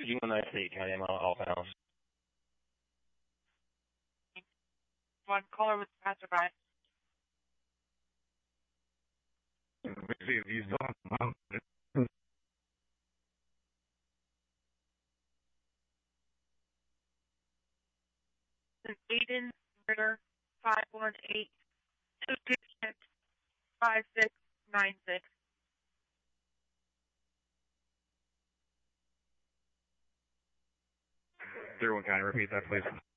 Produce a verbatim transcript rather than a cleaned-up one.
G one nine eight, County M L Alpha House. One caller with passerby. Let me see if he's on. Aiden Ritter, five one eight two six five six nine six. zero one County, repeat that, please.